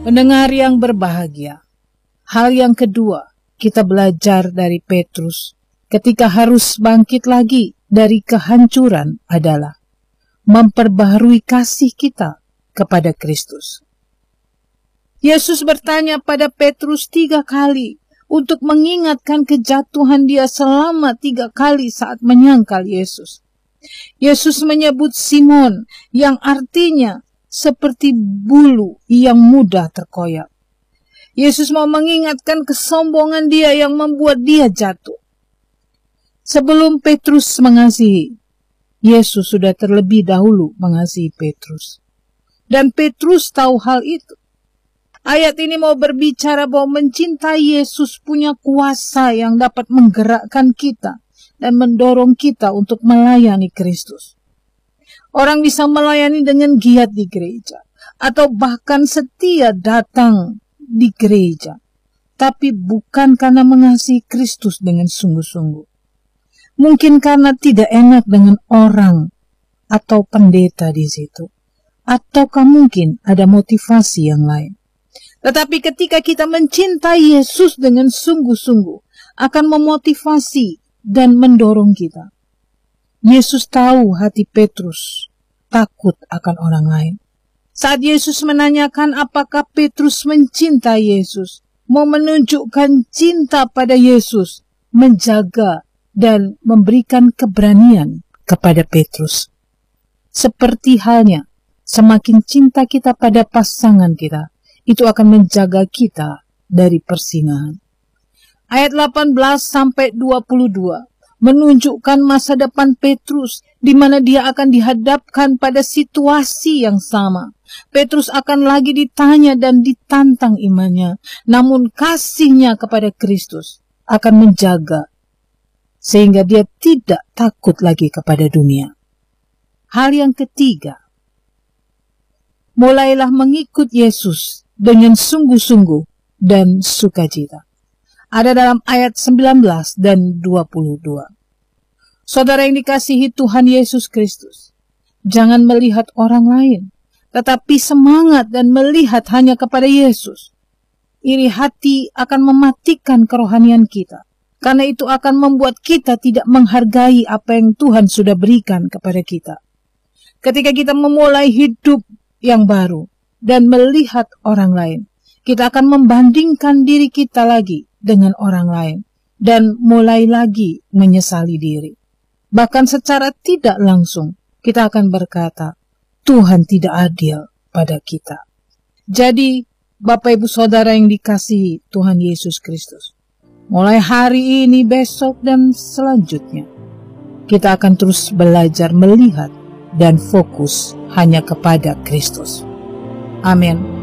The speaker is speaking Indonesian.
Pendengar yang berbahagia, hal yang kedua kita belajar dari Petrus ketika harus bangkit lagi dari kehancuran adalah memperbaharui kasih kita kepada Kristus. Yesus bertanya pada Petrus 3 kali untuk mengingatkan kejatuhan dia selama 3 kali saat menyangkal Yesus. Yesus menyebut Simon yang artinya seperti bulu yang mudah terkoyak. Yesus mau mengingatkan kesombongan dia yang membuat dia jatuh. Sebelum Petrus mengasihi, Yesus sudah terlebih dahulu mengasihi Petrus. Dan Petrus tahu hal itu. Ayat ini mau berbicara bahwa mencintai Yesus punya kuasa yang dapat menggerakkan kita dan mendorong kita untuk melayani Kristus. Orang bisa melayani dengan giat di gereja, atau bahkan setia datang di gereja, tapi bukan karena mengasihi Kristus dengan sungguh-sungguh. Mungkin karena tidak enak dengan orang atau pendeta di situ, ataukah mungkin ada motivasi yang lain. Tetapi ketika kita mencintai Yesus dengan sungguh-sungguh, akan memotivasi dan mendorong kita. Yesus tahu hati Petrus takut akan orang lain. Saat Yesus menanyakan apakah Petrus mencintai Yesus, mau menunjukkan cinta pada Yesus, menjaga dan memberikan keberanian kepada Petrus. Seperti halnya, semakin cinta kita pada pasangan kita, itu akan menjaga kita dari persinahan. Ayat 18-22 menunjukkan masa depan Petrus, di mana dia akan dihadapkan pada situasi yang sama. Petrus akan lagi ditanya dan ditantang imannya, namun kasihnya kepada Kristus akan menjaga, sehingga dia tidak takut lagi kepada dunia. Hal yang ketiga, mulailah mengikut Yesus dengan sungguh-sungguh dan sukacita. Ada dalam ayat 19 dan 22. Saudara yang dikasihi Tuhan Yesus Kristus, jangan melihat orang lain, tetapi semangat dan melihat hanya kepada Yesus. Iri hati akan mematikan kerohanian kita, karena itu akan membuat kita tidak menghargai apa yang Tuhan sudah berikan kepada kita. Ketika kita memulai hidup yang baru dan melihat orang lain, kita akan membandingkan diri kita lagi dengan orang lain dan mulai lagi menyesali diri. Bahkan secara tidak langsung kita akan berkata, Tuhan tidak adil pada kita. Jadi, Bapak Ibu Saudara yang dikasihi Tuhan Yesus Kristus, mulai hari ini, besok, dan selanjutnya, kita akan terus belajar melihat dan fokus hanya kepada Kristus. Amin.